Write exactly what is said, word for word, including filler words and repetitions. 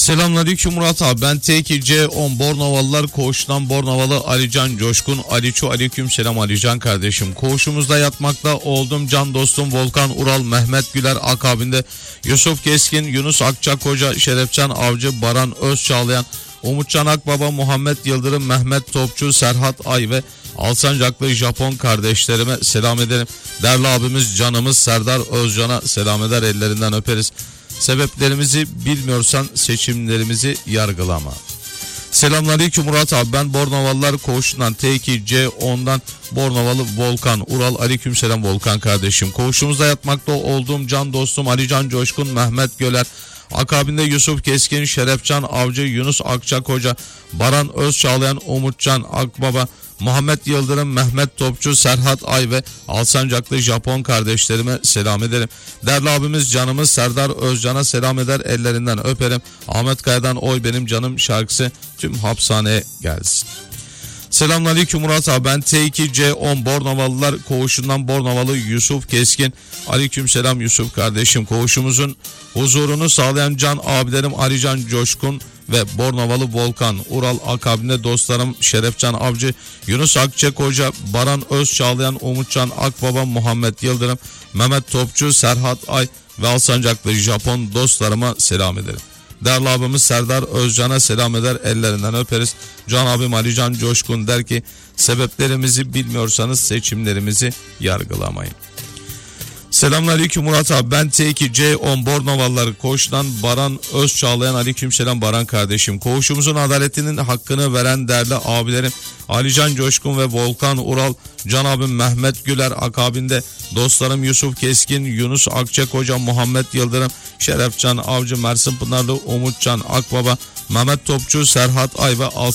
Selamünaleyküm Murat abi, ben T iki C on Bornovalılar Koğuş'tan Bornovalı Alican Coşkun. Aliço aleyküm selam Alican kardeşim. Koğuşumuzda yatmakta oldum can dostum Volkan Ural, Mehmet Güler akabinde Yusuf Keskin, Yunus Akçakoca, Şerefcan Avcı, Baran Özçağlayan, Umutcan Akbaba, Muhammed Yıldırım, Mehmet Topçu, Serhat Ay ve Alsancaklı Japon kardeşlerime selam ederim. Değerli abimiz canımız Serdar Özcan'a selam eder, ellerinden öperiz. Sebeplerimizi bilmiyorsan seçimlerimizi yargılama. Selamünaleyküm Murat abi, ben Bornovalılar Koğuşu'ndan T iki C on'dan Bornovalı Volkan Ural. Aleykümselam Volkan kardeşim. Koğuşumuzda yatmakta olduğum can dostum Alican Coşkun, Mehmet Göler akabinde Yusuf Keskin, Şerefcan Avcı, Yunus Akçakoca, Baran Özçağlayan, Umutcan Akbaba, Muhammed Yıldırım, Mehmet Topçu, Serhat Ay ve Alsancaklı Japon kardeşlerime selam ederim. Değerli abimiz canımız Serdar Özcan'a selam eder, ellerinden öperim. Ahmet Kaya'dan Oy Benim Canım şarkısı tüm hapishaneye gelsin. Selamünaleyküm Murat abi, ben T iki C on Bornovalılar Koğuşu'ndan Bornovalı Yusuf Keskin. Aleykümselam Yusuf kardeşim. Koğuşumuzun huzurunu sağlayan can abilerim Alican Coşkun ve Bornovalı Volkan Ural akabinde dostlarım Şerefcan Avcı, Yunus Akçakoca, Baran Özçağlayan, Umutcan Akbaba, Muhammed Yıldırım, Mehmet Topçu, Serhat Ay ve Alsancaklı Japon dostlarıma selam ederim. Değerli abimiz Serdar Özcan'a selam eder, ellerinden öperiz. Can abim Alican Coşkun der ki sebeplerimizi bilmiyorsanız seçimlerimizi yargılamayın. Selamünaleyküm Murat abi, ben T iki C on Bornovalılar Koğuş'tan Baran Özçağlayan. Aleykümselam Baran kardeşim. Koğuşumuzun adaletinin hakkını veren değerli abilerim Alican Coşkun ve Volkan Ural, can abim Mehmet Güler akabinde dostlarım Yusuf Keskin, Yunus Akçakoca, Muhammed Yıldırım, Şerefcan Avcı, Mersin Pınarlı, Umutcan Akbaba, Mehmet Topçu, Serhat Ay ve